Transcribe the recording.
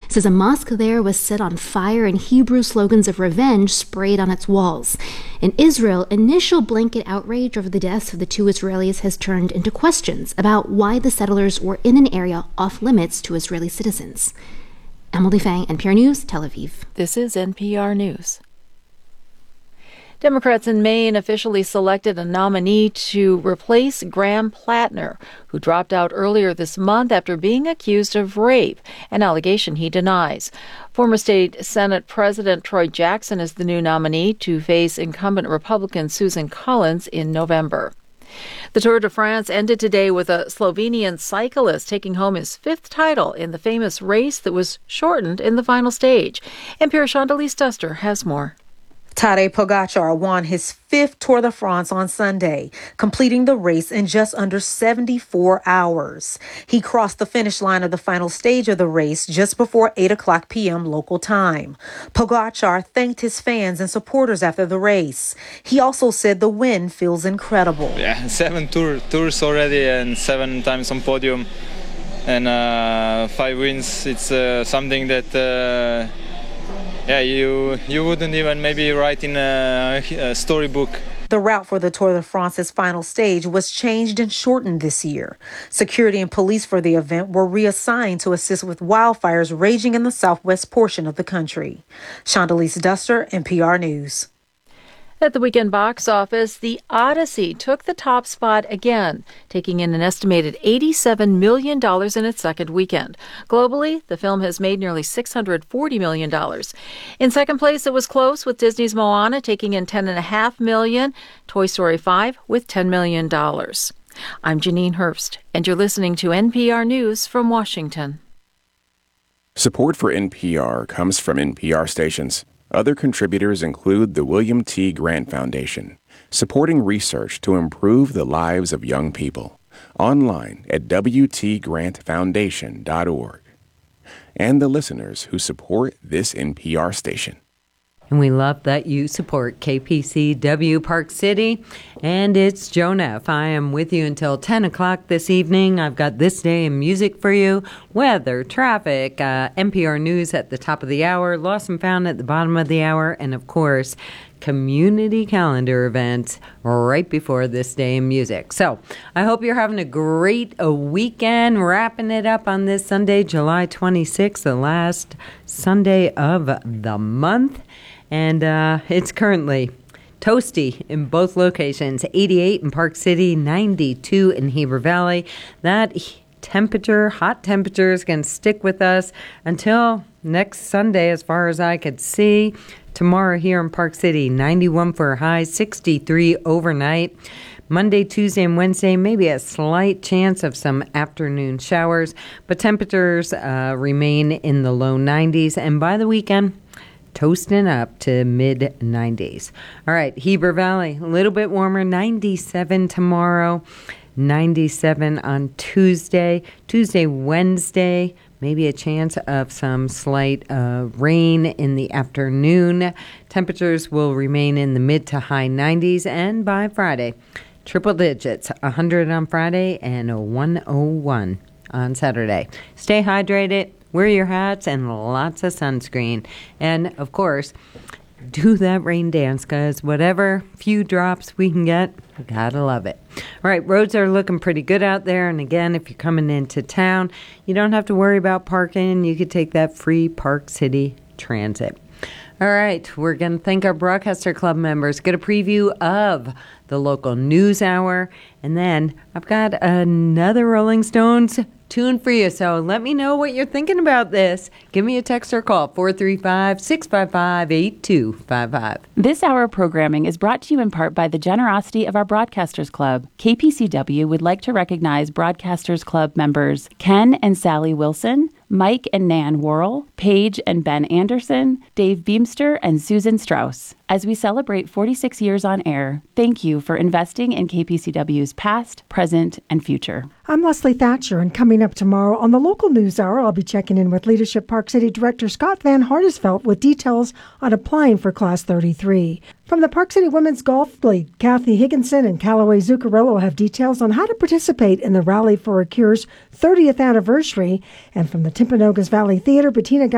says a mosque there was set on fire and Hebrew slogans of revenge sprayed on its walls. In Israel, initial blanket outrage over the deaths of the two Israelis has turned into questions about why the settlers were in an area off limits to Israeli citizens. Emily Fang, NPR News, Tel Aviv. This is NPR News. Democrats in Maine officially selected a nominee to replace Graham Plattner, who dropped out earlier this month after being accused of rape, an allegation he denies. Former state Senate President Troy Jackson is the new nominee to face incumbent Republican Susan Collins in November. The Tour de France ended today with a Slovenian cyclist taking home his fifth title in the famous race that was shortened in the final stage. NPR's Shondelise Duster has more. Tadej Pogacar won his fifth Tour de France on Sunday, completing the race in just under 74 hours. He crossed the finish line of the final stage of the race just before 8 o'clock p.m. local time. Pogacar thanked his fans and supporters after the race. He also said the win feels incredible. Yeah, 7 tours already and 7 times on podium and 5 wins. It's something that... you wouldn't even maybe write in a storybook. The route for the Tour de France's final stage was changed and shortened this year. Security and police for the event were reassigned to assist with wildfires raging in the southwest portion of the country. Shondelise Duster, NPR News. At the weekend box office, The Odyssey took the top spot again, taking in an estimated $87 million in its second weekend. Globally, the film has made nearly $640 million. In second place, it was close, with Disney's Moana taking in $10.5 million, Toy Story 5 with $10 million. I'm Janine Herbst, and you're listening to NPR News from Washington. Support for NPR comes from NPR stations. Other contributors include the William T. Grant Foundation, supporting research to improve the lives of young people. Online at wtgrantfoundation.org. And the listeners who support this NPR station. And we love that you support KPCW Park City. And it's Joan F. I am with you until 10 o'clock this evening. I've got This Day in Music for you, weather, traffic, NPR News at the top of the hour, Lost and Found at the bottom of the hour, and of course, community calendar events right before This Day in Music. So I hope you're having a great weekend, wrapping it up on this Sunday, July 26th, the last Sunday of the month. And it's currently toasty in both locations, 88 in Park City, 92 in Heber Valley. That hot temperature is going to stick with us until next Sunday, as far as I could see. Tomorrow here in Park City, 91 for a high, 63 overnight. Monday, Tuesday, and Wednesday, maybe a slight chance of some afternoon showers, but temperatures remain in the low 90s. And by the weekend, toasting up to mid-90s. All right, Heber Valley, a little bit warmer, 97 tomorrow, 97 on Tuesday. Tuesday, Wednesday, maybe a chance of some slight rain in the afternoon. Temperatures will remain in the mid to high 90s. And by Friday, triple digits, 100 on Friday and a 101 on Saturday. Stay hydrated. Wear your hats and lots of sunscreen. And, of course, do that rain dance, because whatever few drops we can get, we gotta love it. All right, roads are looking pretty good out there. And, again, if you're coming into town, you don't have to worry about parking. You could take that free Park City Transit. All right, we're going to thank our Broadcaster Club members, get a preview of the local news hour, and then I've got another Rolling Stones tune for you. So let me know what you're thinking about this. Give me a text or call, 435-655-8255. This hour of programming is brought to you in part by the generosity of our Broadcasters Club. KPCW would like to recognize Broadcasters Club members Ken and Sally Wilson, Mike and Nan Worrell, Paige and Ben Anderson, Dave Beamster, and Susan Strauss. As we celebrate 46 years on air, thank you for investing in KPCW's past, present, and future. I'm Leslie Thatcher, and coming up tomorrow on the local news hour, I'll be checking in with Leadership Park City Director Scott Van Hardesvelt with details on applying for Class 33. From the Park City Women's Golf League, Kathy Higginson and Callaway Zuccarello have details on how to participate in the Rally for a Cure's 30th anniversary. And from the Timpanogos Valley Theater, Bettina